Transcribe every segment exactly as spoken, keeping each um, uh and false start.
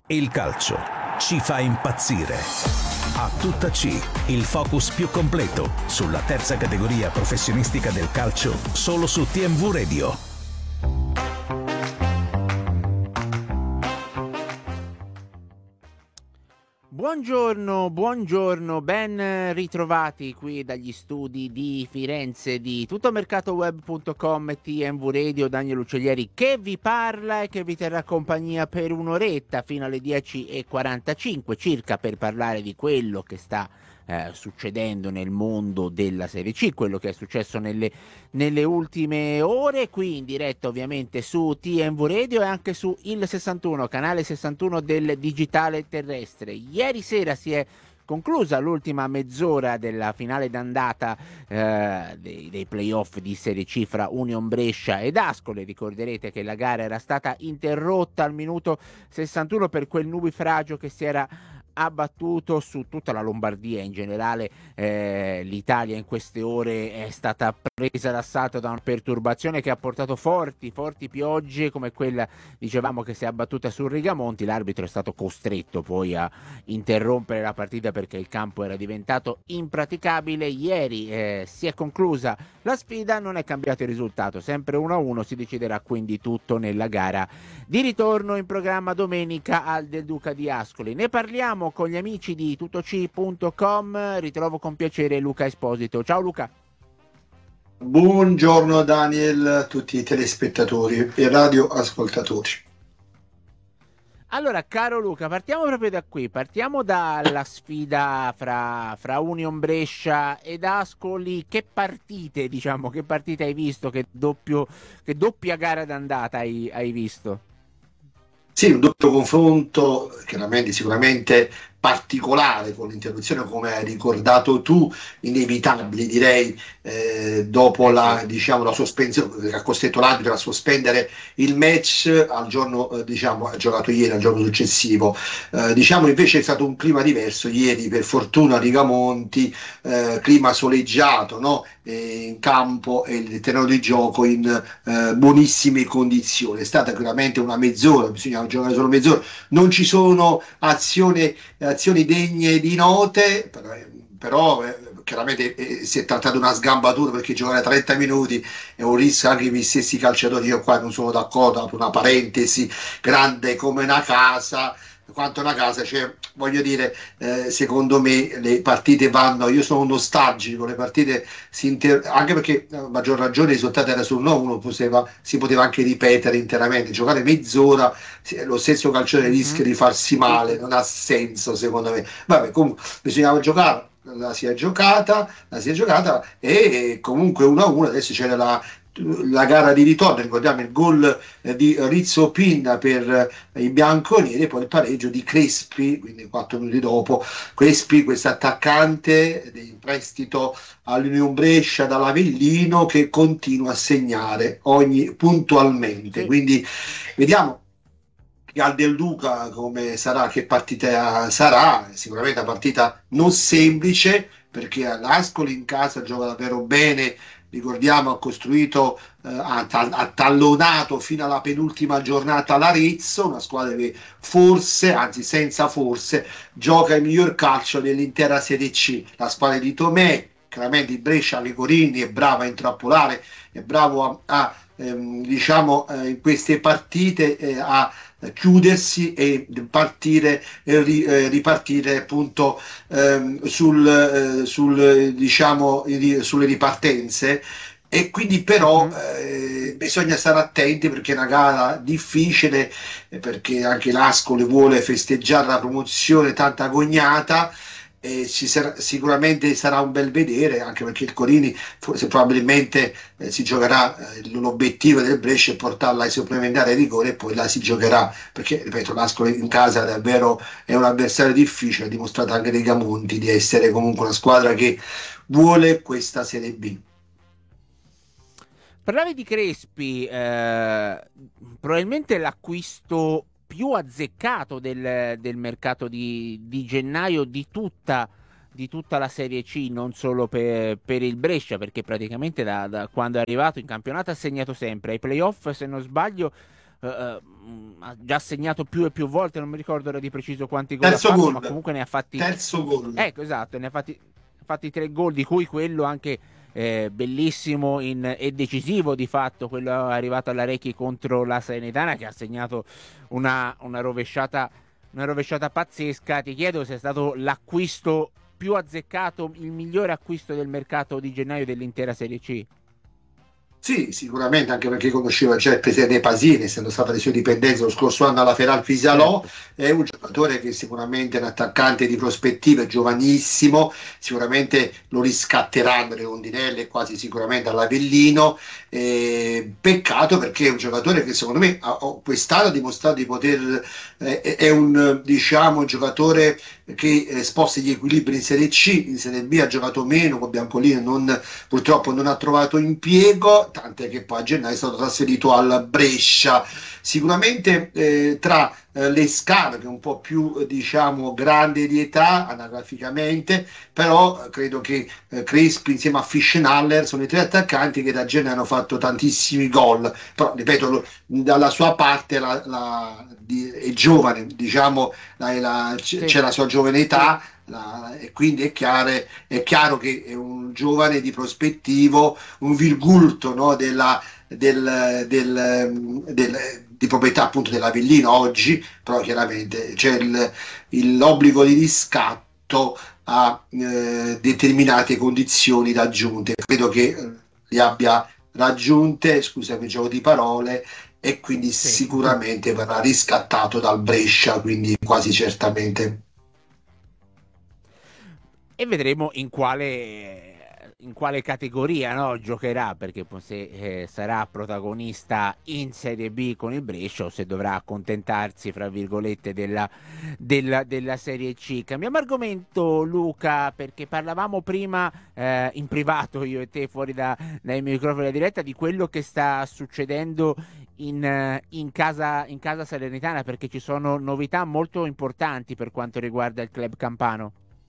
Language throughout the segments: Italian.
Il calcio ci fa impazzire. A tutta C, il focus più completo sulla terza categoria professionistica del calcio, solo su T M V Radio. Buongiorno, buongiorno, ben ritrovati qui dagli studi di Firenze di tuttomercatoweb punto com e T M V Radio. Daniel Uccellieri che vi parla e che vi terrà compagnia per un'oretta fino alle dieci e quarantacinque circa per parlare di quello che sta eh, succedendo nel mondo della Serie C, quello che è successo nelle, nelle ultime ore, qui in diretta ovviamente su T M V Radio e anche su il sessantuno, canale sessantuno del digitale terrestre. Ieri sera si è conclusa l'ultima mezz'ora della finale d'andata eh, dei, dei playoff di Serie C fra Union Brescia ed Ascoli. Ricorderete che la gara era stata interrotta al minuto sessantuno per quel nubifragio che si era abbattuto su tutta la Lombardia in generale. Eh, l'Italia in queste ore è stata presa d'assalto da una perturbazione che ha portato forti, forti piogge come quella, dicevamo, che si è abbattuta su Rigamonti. L'arbitro è stato costretto poi a interrompere la partita perché il campo era diventato impraticabile. Ieri eh, si è conclusa la sfida, non è cambiato il risultato, sempre uno a uno, si deciderà quindi tutto nella gara di ritorno in programma domenica al Del Duca di Ascoli. Ne parliamo con gli amici di tuttoc punto com, ritrovo con piacere Luca Esposito. Ciao Luca. Buongiorno Daniel, a tutti i telespettatori e radioascoltatori. Allora, caro Luca, partiamo proprio da qui, partiamo dalla sfida fra, fra Union Brescia ed Ascoli. Che partite, diciamo, che partite hai visto? Che, doppio, che doppia gara d'andata hai, hai visto? Sì, un doppio confronto, chiaramente sicuramente particolare, con l'interruzione, come hai ricordato tu, inevitabile direi, eh, dopo la, diciamo, la sospensione, che ha costretto l'arbitro a sospendere il match al giorno, eh, diciamo, ha giocato ieri, al giorno successivo. Eh, diciamo invece è stato un clima diverso ieri, per fortuna Rigamonti, eh, clima soleggiato, no? E in campo e il terreno di gioco in eh, buonissime condizioni. È stata veramente una mezz'ora, bisogna giocare solo mezz'ora, non ci sono azioni azioni degne di note, però, però eh, chiaramente eh, si è trattato di una sgambatura, perché giocare trenta minuti è un rischio anche per gli stessi calciatori. Io qua non sono d'accordo, apro una parentesi, grande come una casa, quanto una casa, cioè voglio dire, eh, secondo me le partite vanno, io sono nostalgico, le partite si inter... anche perché a maggior ragione il risultato era sul uno uno, poteva, si poteva anche ripetere interamente, giocare mezz'ora, lo stesso calciatore rischia di farsi male, non ha senso secondo me. Vabbè, comunque bisognava giocare, la si è giocata, la si è giocata e comunque uno a uno. Adesso c'era la la gara di ritorno, ricordiamo il gol eh, di Rizzo Pinna per eh, i bianconeri, e poi il pareggio di Crespi, quindi quattro minuti dopo. Crespi, questo attaccante in prestito all'Union Brescia dall'Avellino, che continua a segnare ogni puntualmente, Sì. Quindi vediamo al Del Duca come sarà, che partita sarà. Sicuramente una partita non semplice, perché l'Ascoli in casa gioca davvero bene. Ricordiamo, ha costruito, eh, ha, ha tallonato fino alla penultima giornata l'Arezzo, una squadra che forse, anzi senza forse, gioca il miglior calcio dell'intera Serie C. La squadra di Tomè, chiaramente il Brescia, Lecorini è bravo a intrappolare, è bravo a, a ehm, diciamo eh, in queste partite eh, a chiudersi e partire e ri, eh, ripartire appunto ehm, sul, eh, sul diciamo ri, sulle ripartenze. E quindi però eh, bisogna stare attenti, perché è una gara difficile, eh, perché anche l'Ascoli vuole festeggiare la promozione tanta agognata. E ci sarà, sicuramente sarà un bel vedere, anche perché il Corini forse, probabilmente eh, si giocherà, eh, l'obiettivo del Brescia è portarla ai supplementari ai rigori, e poi la si giocherà, perché ripeto, l'Ascoli in casa davvero è un avversario difficile, ha dimostrato anche Rigamonti di essere comunque una squadra che vuole questa Serie B. Parlavi di Crespi, eh, probabilmente l'acquisto più azzeccato del, del mercato di, di gennaio di tutta, di tutta la Serie C, non solo per, per il Brescia, perché praticamente da, da quando è arrivato in campionato ha segnato sempre. Ai playoff, se non sbaglio, eh, ha già segnato più e più volte, non mi ricordo ora di preciso quanti gol ha Terzo fatto, gol. ma comunque ne ha fatti Terzo gol. Ecco, esatto, ne ha fatti, ha fatti tre gol, di cui quello anche eh, bellissimo in, e decisivo di fatto, quello arrivato alla Recchi contro la Salernitana, che ha segnato una, una rovesciata una rovesciata pazzesca. Ti chiedo se è stato l'acquisto più azzeccato, il migliore acquisto del mercato di gennaio dell'intera Serie C. Sì, sicuramente, anche perché conosceva già il presidente Pasini, essendo stata le sue dipendenze lo scorso anno alla Feral Fisalò. Certo. È un giocatore che sicuramente è un attaccante di prospettive, giovanissimo, sicuramente lo riscatteranno le rondinelle, quasi sicuramente all'Avellino. Eh, peccato, perché è un giocatore che secondo me ha, quest'anno ha dimostrato di poter, eh, è un, diciamo, un giocatore che eh, sposta gli equilibri in Serie C, in Serie B ha giocato meno, con Biancolini non, purtroppo non ha trovato impiego, tant'è che poi a gennaio è stato trasferito al Brescia. Sicuramente eh, tra eh, Lescano, che è un po' più eh, diciamo grande di età anagraficamente, però eh, credo che eh, Crespi insieme a Fischnaller sono i tre attaccanti che da gennaio hanno fatto tantissimi gol, però ripeto, lo, dalla sua parte la, la, di, è giovane, diciamo, la, la, c- sì. C'è la sua giovane età. La, e quindi è chiaro, è chiaro che è un giovane di prospettivo, un virgulto, no, della, del, del, del, di proprietà appunto dell'Avellino oggi, però chiaramente c'è il, il, l'obbligo di riscatto a eh, determinate condizioni raggiunte. Credo che eh, li abbia raggiunte, scusami il gioco di parole, e quindi sì. Sicuramente verrà riscattato dal Brescia, quindi quasi certamente. E vedremo in quale, in quale categoria, no, giocherà, perché se eh, sarà protagonista in Serie B con il Brescia o se dovrà accontentarsi, fra virgolette, della, della, della Serie C. Cambiamo argomento, Luca, perché parlavamo prima eh, in privato, io e te, fuori da, dai microfoni della diretta, di quello che sta succedendo in, in, casa, in casa Salernitana, perché ci sono novità molto importanti per quanto riguarda il club campano.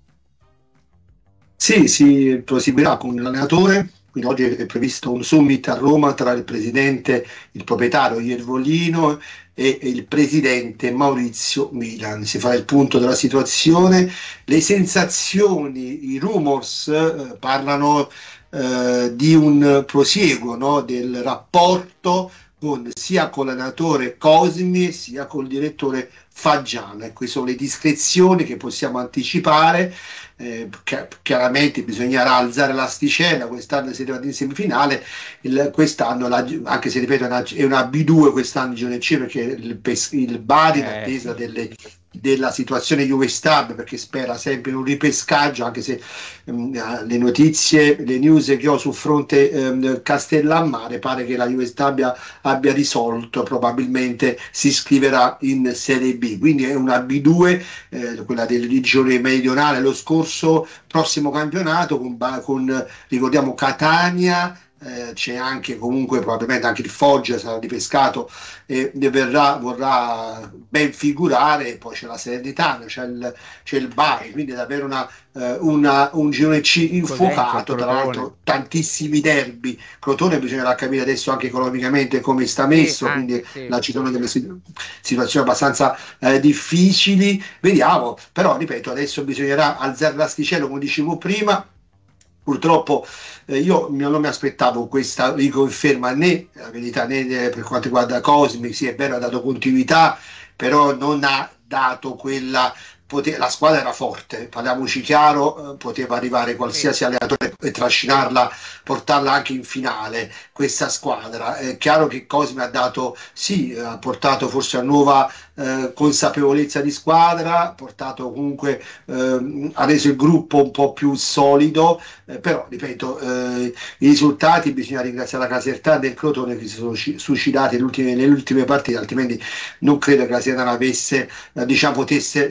Sì, si proseguirà con l'allenatore, quindi oggi è previsto un summit a Roma tra il presidente, il proprietario Iervolino e il presidente Maurizio Milan. Si farà il punto della situazione, le sensazioni, i rumors eh, parlano eh, di un prosieguo, no, del rapporto con, sia con l'allenatore Cosmi sia col direttore Faggiano, e queste sono le discrezioni che possiamo anticipare. Eh, chiaramente bisognerà alzare l'asticella, quest'anno si è arrivati in semifinale, il, quest'anno la, anche se ripeto è una, è una B due quest'anno in Girone C, perché il, il Bari in eh, attesa sì. delle, della situazione Juve Stab, perché spera sempre in un ripescaggio, anche se um, le notizie, le news che ho sul fronte um, Castellammare pare che la Juve Stab abbia, abbia risolto, probabilmente si iscriverà in Serie B, quindi è una B due, eh, quella del Regione Meridionale. Lo scorso prossimo campionato con, con ricordiamo Catania, eh, c'è anche comunque probabilmente anche il Foggia sarà ripescato e ne verrà, vorrà ben figurare, poi c'è la Salernitana, c'è il, c'è il Bari, quindi è davvero una, eh, una, un girone C infuocato, tra l'altro tantissimi derby. Crotone bisognerà capire adesso anche economicamente come sta messo, sì, quindi sì. La Citone delle situazioni abbastanza eh, difficili, vediamo, però ripeto adesso bisognerà alzare l'asticella come dicevo prima. Purtroppo eh, io non mi aspettavo questa riconferma, né la verità né per quanto riguarda Cosmi, sì è vero ha dato continuità, però non ha dato quella, pote- la squadra era forte, parliamoci chiaro, eh, poteva arrivare qualsiasi allenatore e trascinarla, portarla anche in finale questa squadra. È chiaro che Cosmi ha dato, sì, ha portato forse una nuova eh, consapevolezza di squadra, ha portato comunque, eh, ha reso il gruppo un po' più solido, eh, però ripeto, eh, i risultati bisogna ringraziare la Casertana e il Crotone che si sono suicidati nelle ultime, nelle ultime partite, altrimenti non credo che la Salernitana avesse, eh, diciamo, potesse qualificare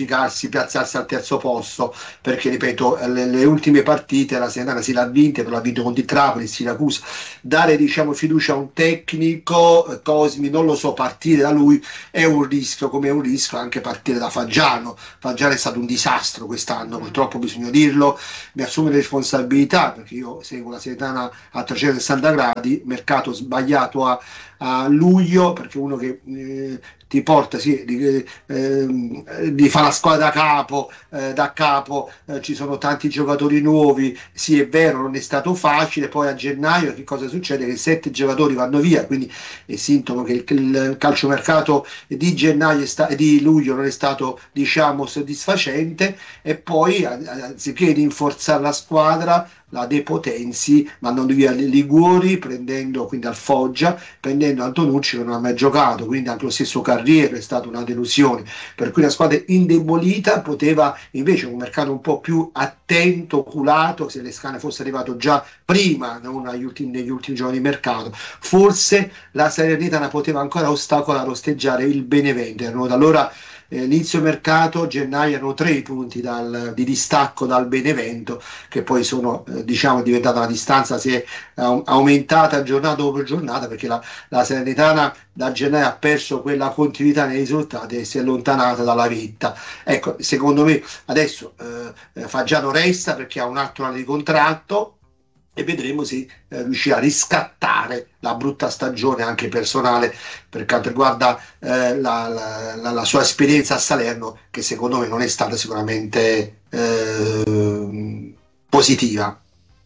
qualificarsi, piazzarsi al terzo posto, perché ripeto, le, le ultime partite la Salernitana si l'ha vinte, però l'ha vinto contro il Trapani, il Siracusa. Dare diciamo fiducia a un tecnico, eh, Cosmi, non lo so, partire da lui è un rischio, come è un rischio anche partire da Faggiano. Faggiano è stato un disastro quest'anno, purtroppo bisogna dirlo, mi assume le responsabilità perché io seguo la Salernitana a trecentosessanta gradi, mercato sbagliato a, a luglio, perché uno che eh, ti porta, sì, di, eh, di fare la squadra da capo, eh, da capo, eh, ci sono tanti giocatori nuovi, sì è vero, non è stato facile, poi a gennaio che cosa succede? Che sette giocatori vanno via, quindi è sintomo che il, il calciomercato di gennaio sta, di luglio non è stato diciamo soddisfacente, e poi anziché rinforzare la squadra la depotenzi mandando via Liguori, prendendo quindi al Foggia, prendendo Antonucci che non ha mai giocato, quindi anche lo stesso Carriero è stata una delusione, per cui la squadra indebolita poteva invece un mercato un po' più attento, oculato, se Lescane fosse arrivato già prima, non negli ultimi, negli ultimi giorni di mercato, forse la Salernitana poteva ancora ostacolare, osteggiare il Benevento. Erano da allora eh, inizio mercato, gennaio, erano tre i punti dal, di distacco dal Benevento, che poi sono eh, diciamo diventata la distanza, si è eh, aumentata giornata dopo giornata, perché la, la Salernitana da gennaio ha perso quella continuità nei risultati e si è allontanata dalla vetta. Ecco, secondo me adesso eh, Faggiano resta perché ha un altro anno di contratto, e vedremo se eh, riuscirà a riscattare la brutta stagione anche personale per quanto riguarda eh, la, la, la sua esperienza a Salerno, che secondo me non è stata sicuramente eh, positiva.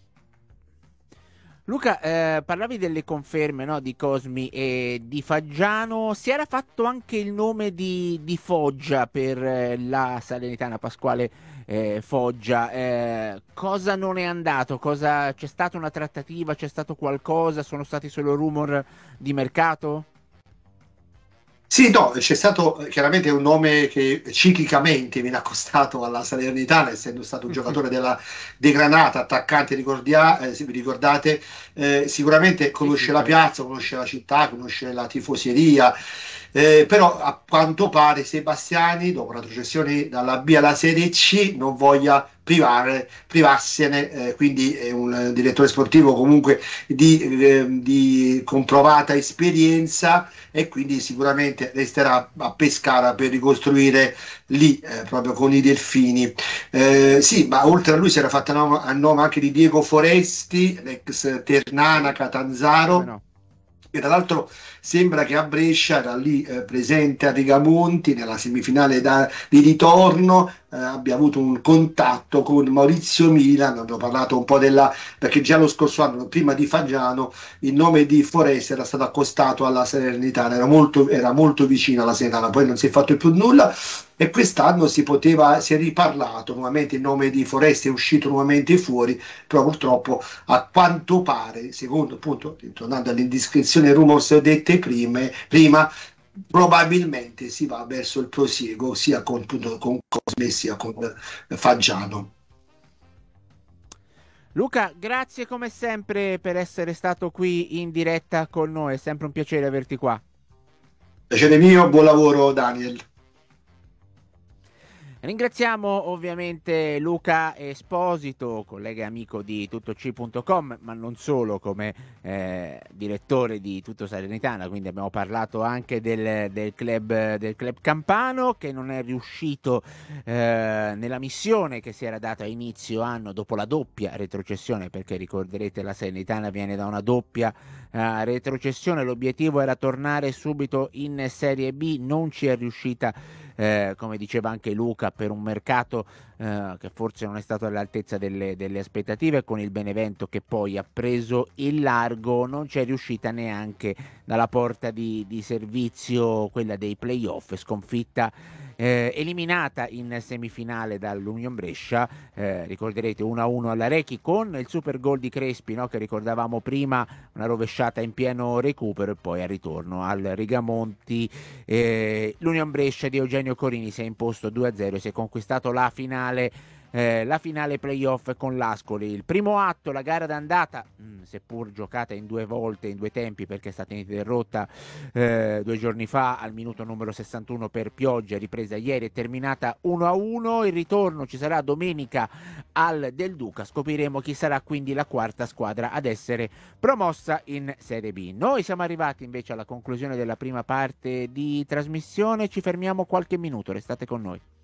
Luca, eh, parlavi delle conferme, no, di Cosmi e di Faggiano. Si era fatto anche il nome di, di Foggia per eh, la Salernitana, Pasquale eh, Foggia. Eh, cosa non è andato? Cosa, c'è stata una trattativa? C'è stato qualcosa? Sono stati solo rumor di mercato? Sì, no, c'è stato chiaramente un nome che ciclicamente viene accostato alla Salernitana, essendo stato un giocatore della De Granata, attaccante, ricordia, eh, se vi ricordate, eh, sicuramente conosce Sì, sì, la certo. piazza, conosce la città, conosce la tifoseria, eh, però a quanto pare Sebastiani, dopo la retrocessione dalla B alla Serie C, non voglia privare, privarsene, eh, quindi è un direttore sportivo comunque di, eh, di comprovata esperienza, e quindi sicuramente resterà a Pescara per ricostruire lì, eh, proprio con i Delfini. Eh, sì, ma oltre a lui si era fatta nome, a nome anche di Diego Foresti, l'ex Ternana Sì, come Catanzaro, no? che tra l'altro sembra che a Brescia era lì eh, presente a Rigamonti nella semifinale da, di ritorno, eh, abbia avuto un contatto con Maurizio Milan, abbiamo parlato un po' della, perché già lo scorso anno, prima di Faggiano, il nome di Foreste era stato accostato alla Salernitana, era molto, era molto vicino alla Salernitana, poi non si è fatto più nulla, e quest'anno si poteva, si è riparlato nuovamente, il nome di Foreste è uscito nuovamente fuori, però purtroppo a quanto pare, secondo appunto, tornando alle indiscrezioni e rumors dette prime, prima, probabilmente si va verso il prosieguo sia con, appunto, con Cosme sia con eh, Faggiano. Luca, grazie come sempre per essere stato qui in diretta con noi, è sempre un piacere averti qua. Piacere mio, buon lavoro Daniel. Ringraziamo ovviamente Luca Esposito, collega e amico di tuttoc punto com, ma non solo, come eh, direttore di Tutto Salernitana, quindi abbiamo parlato anche del, del, club, del club campano, che non è riuscito eh, nella missione che si era data a inizio anno dopo la doppia retrocessione, perché ricorderete la Salernitana viene da una doppia eh, retrocessione, l'obiettivo era tornare subito in Serie B, non ci è riuscita. Eh, come diceva anche Luca, per un mercato eh, che forse non è stato all'altezza delle, delle aspettative, con il Benevento che poi ha preso il largo, non c'è riuscita neanche dalla porta di, di servizio, quella dei playoff, sconfitta eh, eliminata in semifinale dall'Union Brescia, eh, ricorderete uno a uno alla Rechi con il super gol di Crespi, no, che ricordavamo prima, una rovesciata in pieno recupero, e poi al ritorno al Rigamonti eh, l'Union Brescia di Eugenio Corini si è imposto due a zero e si è conquistato la finale eh, la finale playoff con l'Ascoli. Il primo atto, la gara d'andata, mh, seppur giocata in due volte, in due tempi, perché è stata interrotta eh, due giorni fa al minuto numero sessantuno per pioggia, ripresa ieri, è terminata uno a uno. Il ritorno ci sarà domenica al Del Duca, scopriremo chi sarà quindi la quarta squadra ad essere promossa in Serie B. Noi siamo arrivati invece alla conclusione della prima parte di trasmissione, ci fermiamo qualche minuto, restate con noi.